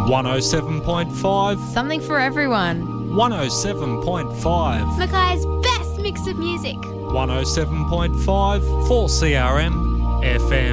107.5. Something for everyone. 107.5. Mackay's best mix of music. 107.5 4CRM FM.